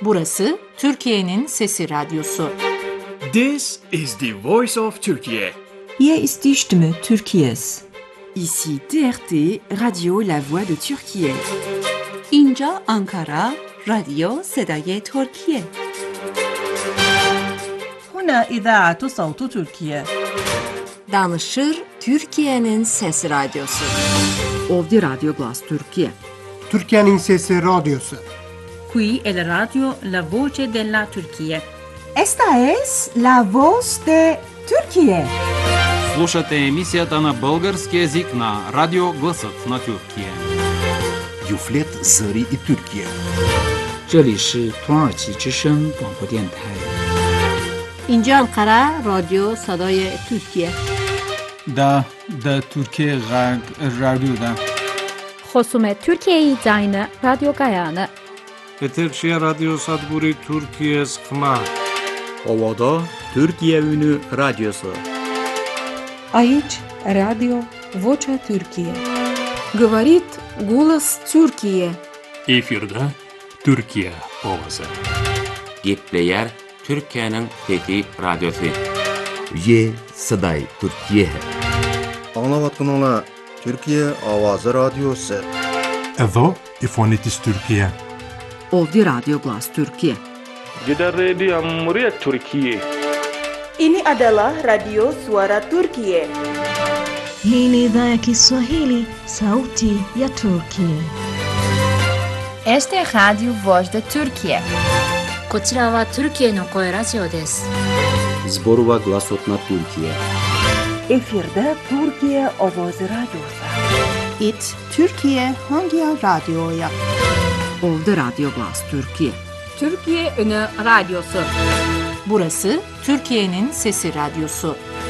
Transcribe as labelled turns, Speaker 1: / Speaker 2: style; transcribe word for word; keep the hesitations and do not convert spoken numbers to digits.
Speaker 1: Burası Türkiye'nin Sesi Radyosu.
Speaker 2: This is the voice of Turkey.
Speaker 3: Hier ist die Stimme Türkiye's.
Speaker 4: Ici T R T, Radio La Voix de Türkiye.
Speaker 5: اینجا آنکارا، رادیو صدای ترکیه.
Speaker 6: هنا إذاعة صوت تركيا.
Speaker 1: Danışır Türkiye'nin Sesi Radyosu.
Speaker 4: Ovdje Radio Glas Türkiye.
Speaker 7: Türkiye'nin Sesi Radyosu.
Speaker 6: Qui è la radio La Voce della Turchia.
Speaker 3: Esta es la voz de Türkiye.
Speaker 8: Слушате емисията на български език на Радио Гласът на Türkiye.
Speaker 9: Юфлет Зари и Türkiye.
Speaker 10: 这里是土耳其之声广播电台。
Speaker 11: اینجا انقره رادیو صدای ترکیه.
Speaker 12: دا دا ترکیه غرب رادیو دا.
Speaker 13: خصوم ترکیه زاین رادیو گایانه.
Speaker 14: Eterşehir Radyo Sadburi Türkiye Sıkma.
Speaker 15: Ovada Türkiye Ünü Radyosu.
Speaker 16: Aici Radio Vocea Türkiye.
Speaker 17: Говорит голос Türkiye.
Speaker 18: Efirde Türkiye ovası.
Speaker 19: Gepleyer Türkiye'nin Fethi Radyosu.
Speaker 9: Ye Saday Türkiye.
Speaker 20: Anlavatkanlar Türkiye Avazı Radyosu.
Speaker 21: Evo İfonitis Türkiye.
Speaker 4: Ovdje Radio Glas Türkiye.
Speaker 22: Jeddah Radio Muryat Türkiye.
Speaker 23: Ini adalah Radio Suara Turkiye.
Speaker 24: Hii ni idhaa ya Kiswahili, sauti ya Turkiye.
Speaker 25: Este es Radio Voz de Turkiye.
Speaker 26: こちらはトルキエの声ラジオです。
Speaker 15: Zborova Glasot na Türkiye.
Speaker 23: Efirde Türkiye Ovozi Radyosu.
Speaker 3: It Türkiye hangi radyoya?
Speaker 4: Ovdje Radio Glas Türkiye.
Speaker 11: Türkiye Ünü Radyosu.
Speaker 1: Burası Türkiye'nin Sesi Radyosu.